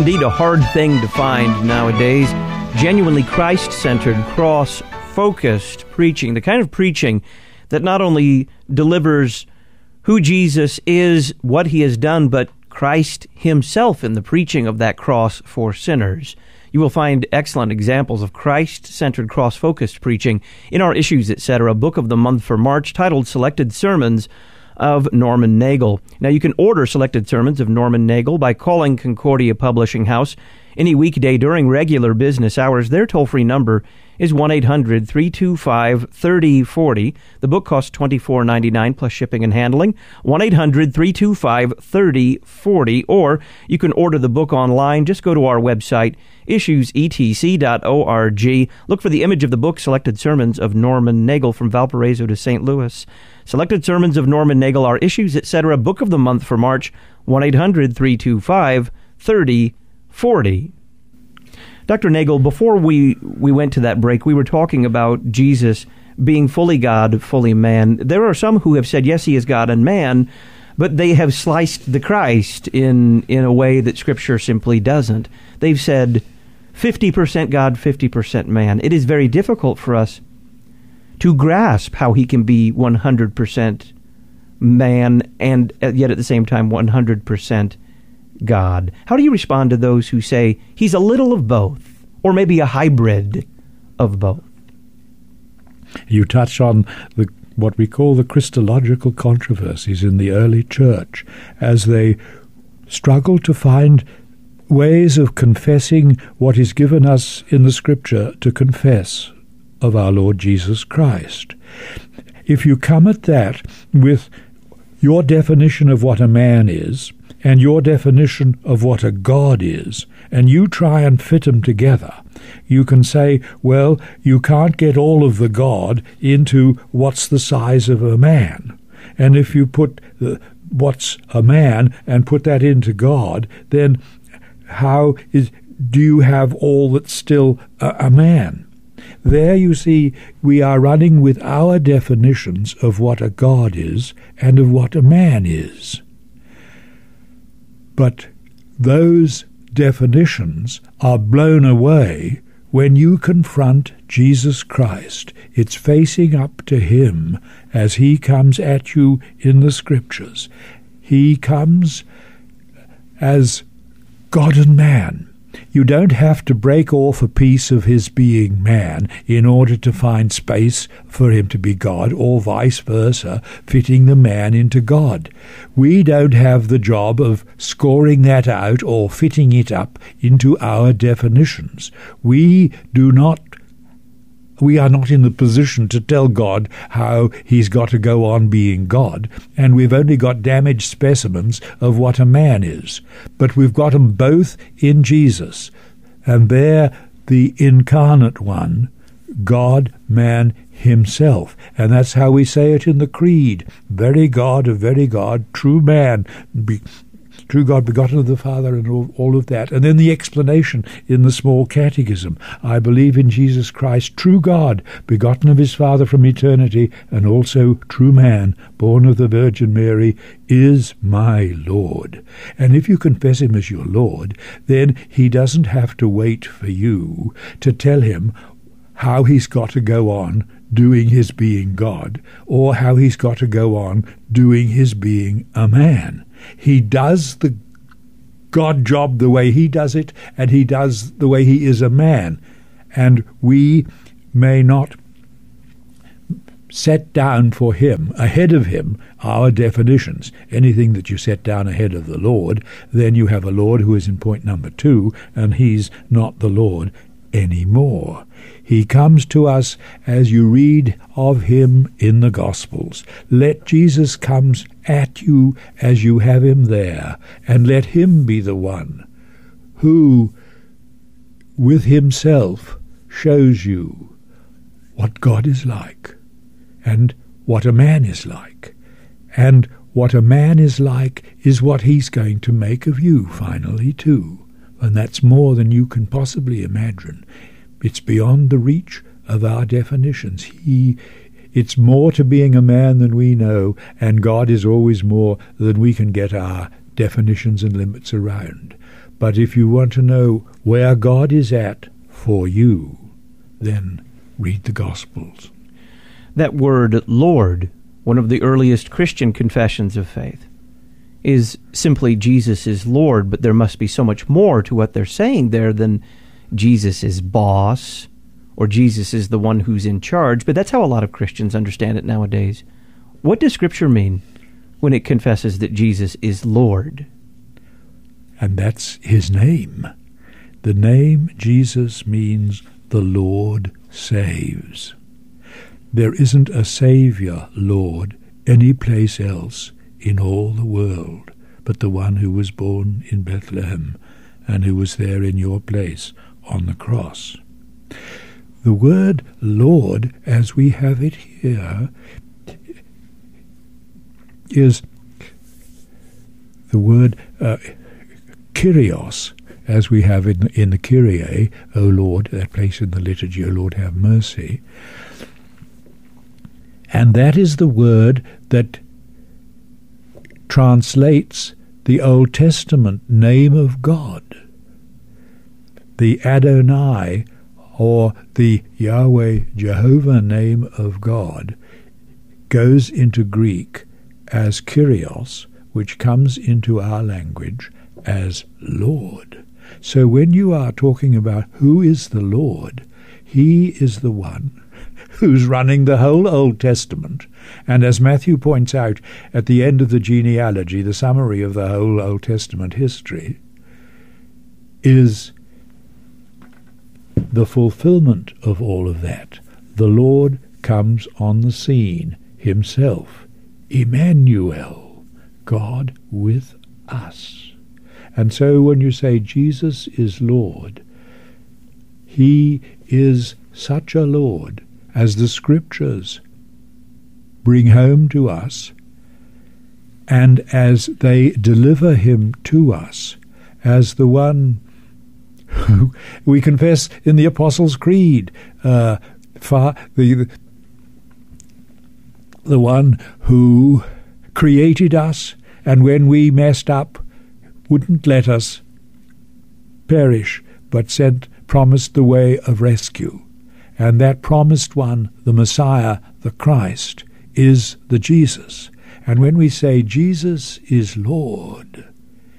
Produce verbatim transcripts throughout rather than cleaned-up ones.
indeed a hard thing to find nowadays. Genuinely Christ-centered, cross-focused preaching, the kind of preaching that not only delivers who Jesus is, what he has done, but Christ himself in the preaching of that cross for sinners. You will find excellent examples of Christ-centered, cross-focused preaching in our Issues, et cetera, book of the month for March titled Selected Sermons of Norman Nagel. Now, you can order selected sermons of Norman Nagel by calling Concordia Publishing House any weekday during regular business hours. Their toll-free number is one eight hundred, three two five, three oh four oh. The book costs twenty-four ninety-nine plus shipping and handling. one eight hundred, three two five, three oh four oh. Or you can order the book online. Just go to our website, issues e t c dot org. Look for the image of the book, Selected Sermons of Norman Nagel from Valparaiso to Saint Louis. Selected Sermons of Norman Nagel, our Issues, et cetera, book of the month for March, one eight hundred, three two five, three oh four oh. Doctor Nagel, before we, we went to that break, we were talking about Jesus being fully God, fully man. There are some who have said, yes, he is God and man, but they have sliced the Christ in, in a way that Scripture simply doesn't. They've said fifty percent God, fifty percent man. It is very difficult for us to grasp how he can be one hundred percent man and yet at the same time one hundred percent God. How do you respond to those who say he's a little of both, or maybe a hybrid of both? You touch on the what we call the Christological controversies in the early church, as they struggle to find ways of confessing what is given us in the Scripture to confess of our Lord Jesus Christ. If you come at that with your definition of what a man is and your definition of what a God is, and you try and fit them together, you can say, well, you can't get all of the God into what's the size of a man. And if you put the, what's a man and put that into God, then how is do you have all that's still a, a man? There, you see, we are running with our definitions of what a God is and of what a man is. But those definitions are blown away when you confront Jesus Christ. It's facing up to him as he comes at you in the Scriptures. He comes as God and man. You don't have to break off a piece of his being man in order to find space for him to be God, or vice versa, fitting the man into God. We don't have the job of scoring that out or fitting it up into our definitions. We do not We are not in the position to tell God how he's got to go on being God, and we've only got damaged specimens of what a man is. But we've got them both in Jesus, and there the incarnate one, God, man himself. And that's how we say it in the Creed. Very God of very God, true man, be true God, begotten of the Father, and all, all of that. And then the explanation in the small catechism. I believe in Jesus Christ, true God, begotten of his Father from eternity, and also true man, born of the Virgin Mary, is my Lord. And if you confess him as your Lord, then he doesn't have to wait for you to tell him how he's got to go on doing his being God, or how he's got to go on doing his being a man. He does the God job the way he does it, and he does the way he is a man. And we may not set down for him, ahead of him, our definitions. Anything that you set down ahead of the Lord, then you have a Lord who is in point number two, and he's not the Lord anymore. He comes to us as you read of him in the Gospels. Let Jesus come at you as you have him there, and let him be the one who, with himself, shows you what God is like, and what a man is like. And what a man is like is what he's going to make of you finally too. And that's more than you can possibly imagine. It's beyond the reach of our definitions. He, it's more to being a man than we know, and God is always more than we can get our definitions and limits around. But if you want to know where God is at for you, then read the Gospels. That word Lord, one of the earliest Christian confessions of faith, is simply Jesus is Lord, but there must be so much more to what they're saying there than Jesus is boss or Jesus is the one who's in charge. But that's how a lot of Christians understand it nowadays. What does Scripture mean when it confesses that Jesus is Lord? And that's his name. The name Jesus means the Lord saves. There isn't a Saviour, Lord, any place else in all the world but the one who was born in Bethlehem and who was there in your place on the cross. The word Lord, as we have it here, is the word uh, Kyrios, as we have in, in the Kyrie, O Lord, that place in the liturgy, O Lord, have mercy. And that is the word that translates the Old Testament name of God. The Adonai, or the Yahweh Jehovah name of God, goes into Greek as Kyrios, which comes into our language as Lord. So when you are talking about who is the Lord, he is the one who's running the whole Old Testament. And as Matthew points out at the end of the genealogy, the summary of the whole Old Testament history is the fulfillment of all of that. The Lord comes on the scene himself, Emmanuel, God with us. And so when you say Jesus is Lord, he is such a Lord as the Scriptures bring home to us, and as they deliver him to us as the one who we confess in the Apostles' Creed, uh, far, the, the one who created us, and when we messed up, wouldn't let us perish, but said, promised the way of rescue. And that promised one, the Messiah, the Christ, is the Jesus. And when we say Jesus is Lord,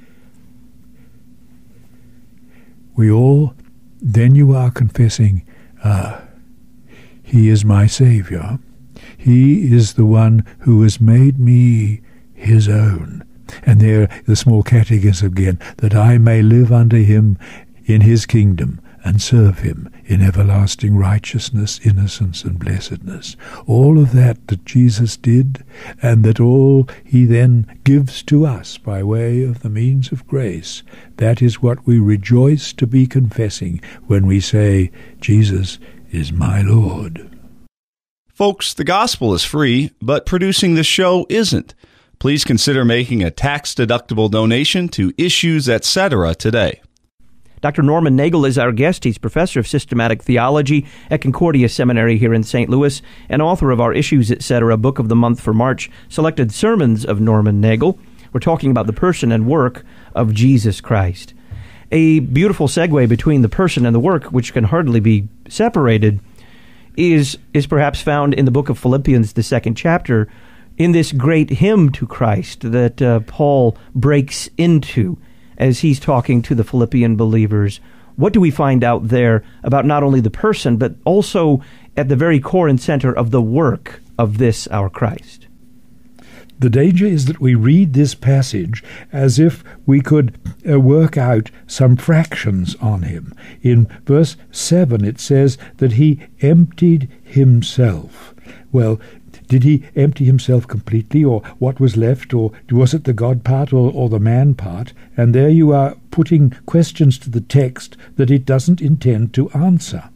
we all, then you are confessing, ah, he is my Saviour. He is the one who has made me his own. And there the small catechism again, that I may live under him in his kingdom and serve him in everlasting righteousness, innocence, and blessedness. All of that that Jesus did, and that all he then gives to us by way of the means of grace, that is what we rejoice to be confessing when we say, Jesus is my Lord. Folks, the gospel is free, but producing this show isn't. Please consider making a tax-deductible donation to Issues Etc. today. Doctor Norman Nagel is our guest. He's professor of systematic theology at Concordia Seminary here in Saint Louis and author of our Issues Etc. Book of the Month for March, Selected Sermons of Norman Nagel. We're talking about the person and work of Jesus Christ. A beautiful segue between the person and the work, which can hardly be separated, is, is perhaps found in the book of Philippians, the second chapter, in this great hymn to Christ that uh, Paul breaks into as he's talking to the Philippian believers. What do we find out there about not only the person, but also at the very core and center of the work of this, our Christ? The danger is that we read this passage as if we could uh, work out some fractions on him. In verse seven it says that he emptied himself. Well, did he empty himself completely, or what was left, or was it the God part or, or the man part? And there you are putting questions to the text that it doesn't intend to answer.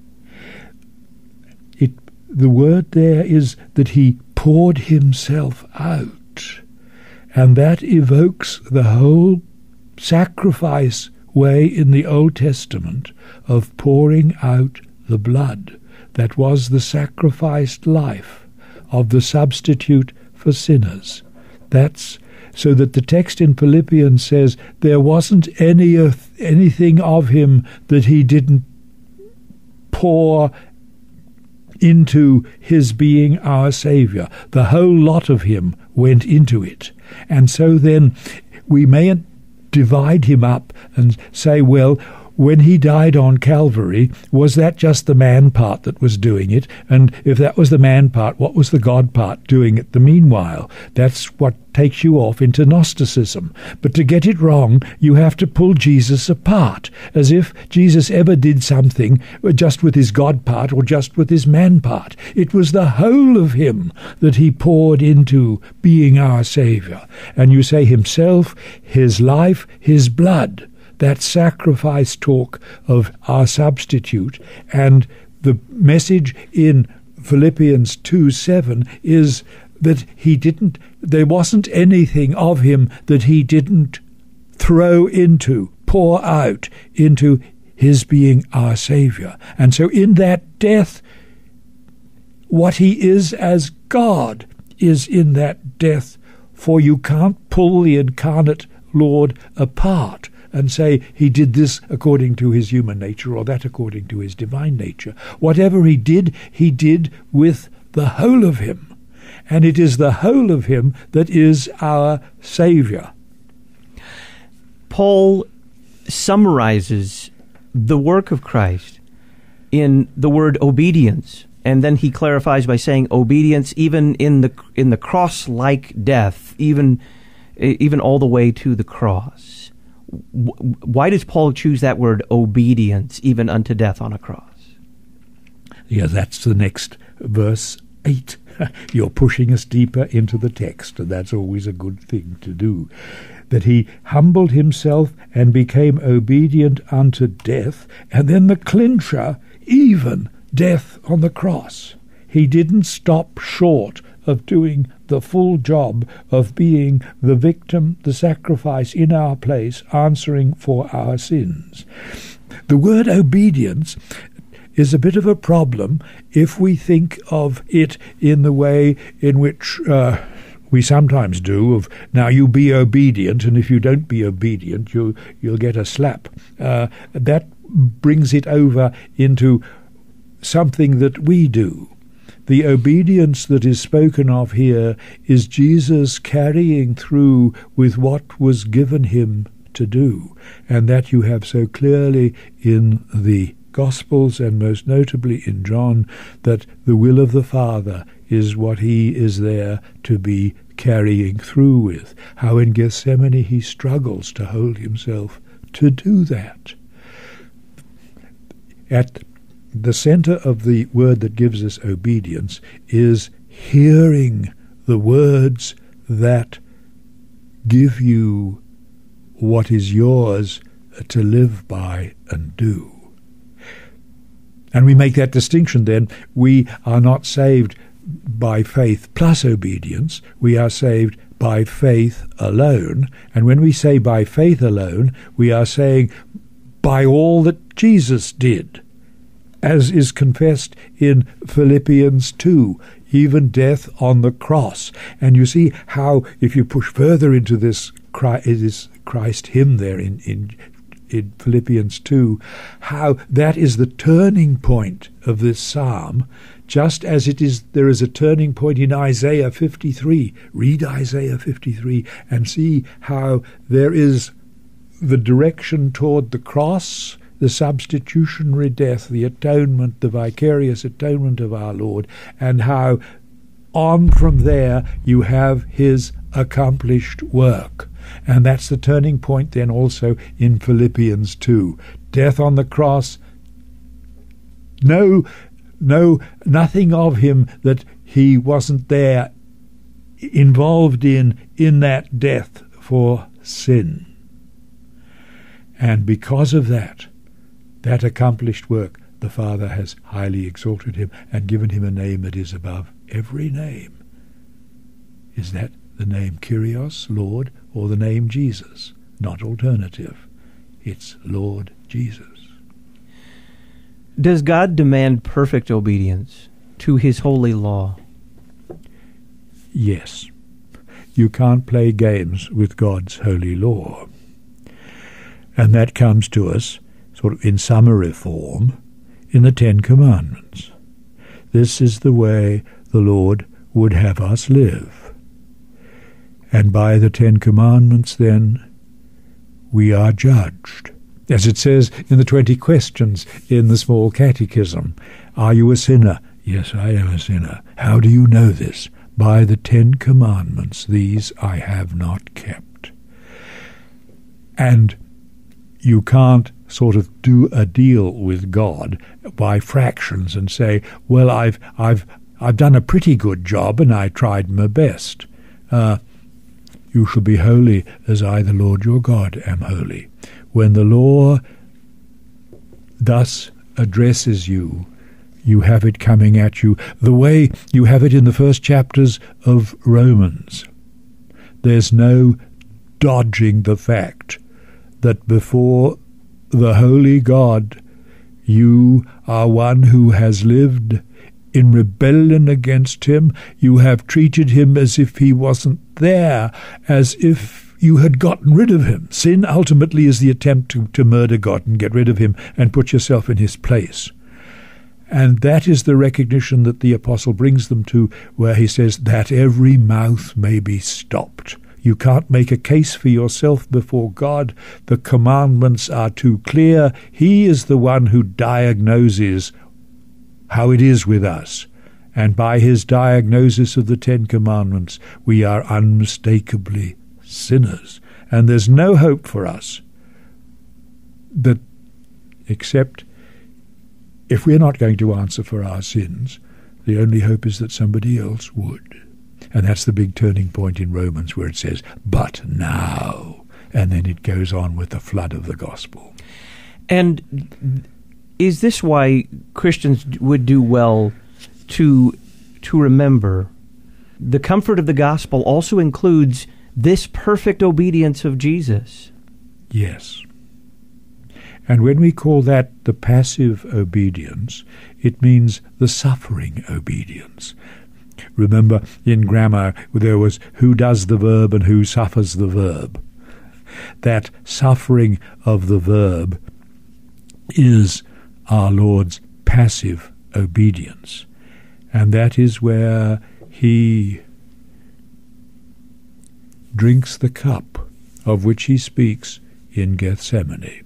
It, the word there is that he poured himself out, and that evokes the whole sacrifice way in the Old Testament of pouring out the blood that was the sacrificed life of the substitute for sinners. That's so that the text in Philippians says there wasn't any of, anything of him that he didn't pour into his being our Saviour. The whole lot of him went into it. And so then we mayn't divide him up and say, well, when he died on Calvary, was that just the man part that was doing it? And if that was the man part, what was the God part doing it the meanwhile? That's what takes you off into Gnosticism. But to get it wrong, you have to pull Jesus apart, as if Jesus ever did something just with his God part or just with his man part. It was the whole of him that he poured into being our Saviour. And you say himself, his life, his blood. That sacrifice talk of our substitute, and the message in Philippians two seven is that he didn't, there wasn't anything of him that he didn't throw into, pour out into his being our Saviour. And so in that death, what he is as God is in that death, for you can't pull the incarnate Lord apart and say he did this according to his human nature or that according to his divine nature. Whatever he did, he did with the whole of him. And it is the whole of him that is our Saviour. Paul summarizes the work of Christ in the word obedience, and then he clarifies by saying obedience even in the in the cross-like death, even even all the way to the cross. Why does Paul choose that word obedience, even unto death on a cross? Yeah, that's the next verse eight. You're pushing us deeper into the text, and that's always a good thing to do. That he humbled himself and became obedient unto death, and then the clincher, even death on the cross. He didn't stop short of doing the full job of being the victim, the sacrifice in our place, answering for our sins. The word obedience is a bit of a problem if we think of it in the way in which uh, we sometimes do, of now you be obedient, and if you don't be obedient, you'll, you'll get a slap. Uh, that brings it over into something that we do. The obedience that is spoken of here is Jesus carrying through with what was given him to do, and that you have so clearly in the Gospels, and most notably in John, that the will of the Father is what he is there to be carrying through with. How in Gethsemane he struggles to hold himself to do that. At the center of the word that gives us obedience is hearing the words that give you what is yours to live by and do. And we make that distinction then. We are not saved by faith plus obedience. We are saved by faith alone. And when we say by faith alone, we are saying by all that Jesus did, as is confessed in Philippians two, even death on the cross. And you see how, if you push further into this Christ, it is Christ hymn there in, in, in Philippians two, how that is the turning point of this psalm, just as it is there is a turning point in Isaiah fifty-three. Read Isaiah fifty-three and see how there is the direction toward the cross, the substitutionary death, the atonement, the vicarious atonement of our Lord, and how on from there you have his accomplished work. And that's the turning point then also in Philippians two. Death on the cross, no, no, nothing of him that he wasn't there involved in, in that death for sin. And because of that, that accomplished work, the Father has highly exalted him and given him a name that is above every name. Is that the name Kyrios, Lord, or the name Jesus? Not alternative. It's Lord Jesus. Does God demand perfect obedience to his holy law? Yes. You can't play games with God's holy law. And that comes to us, sort of in summary form, in the Ten Commandments. This is the way the Lord would have us live. And by the Ten Commandments, then, we are judged. As it says in the twenty questions in the Small Catechism, are you a sinner? Yes, I am a sinner. How do you know this? By the Ten Commandments, these I have not kept. And you can't sort of do a deal with God by fractions and say, well, I've I've I've done a pretty good job and I tried my best. Uh, you shall be holy as I, the Lord your God, am holy. When the law thus addresses you, you have it coming at you the way you have it in the first chapters of Romans. There's no dodging the fact that before the holy God, you are one who has lived in rebellion against him. You have treated him as if he wasn't there, as if you had gotten rid of him. Sin ultimately is the attempt to, to murder God and get rid of him and put yourself in his place. And that is the recognition that the apostle brings them to, where he says that every mouth may be stopped. You can't make a case for yourself before God. The commandments are too clear. He is the one who diagnoses how it is with us. And by his diagnosis of the Ten Commandments, we are unmistakably sinners. And there's no hope for us that, except if we're not going to answer for our sins, the only hope is that somebody else would. And that's the big turning point in Romans, where it says, but now. And then it goes on with the flood of the gospel. And is this why Christians would do well to to remember the comfort of the gospel also includes this perfect obedience of Jesus? Yes. And when we call that the passive obedience, it means the suffering obedience. Remember, in grammar, there was who does the verb and who suffers the verb. That suffering of the verb is our Lord's passive obedience. And that is where he drinks the cup of which he speaks in Gethsemane,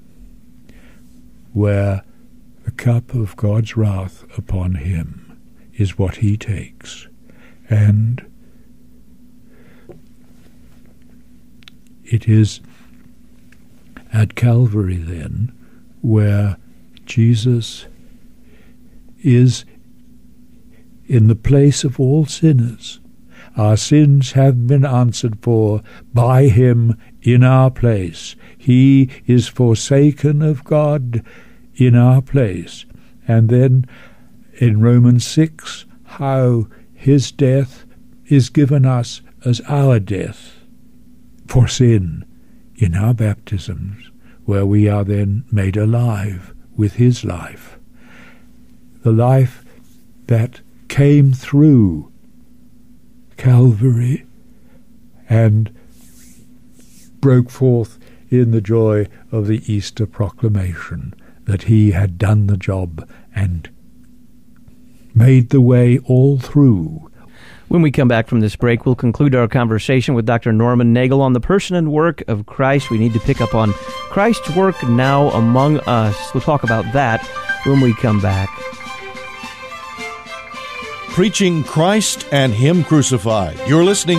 where the cup of God's wrath upon him is what he takes. And it is at Calvary, then, where Jesus is in the place of all sinners. Our sins have been answered for by him in our place. He is forsaken of God in our place. And then in Romans six, how his death is given us as our death for sin in our baptisms, where we are then made alive with his life. The life that came through Calvary and broke forth in the joy of the Easter proclamation that he had done the job and made the way all through. When we come back from this break, we'll conclude our conversation with Doctor Norman Nagel on the person and work of Christ. We need to pick up on Christ's work now among us. We'll talk about that when we come back. Preaching Christ and Him crucified. You're listening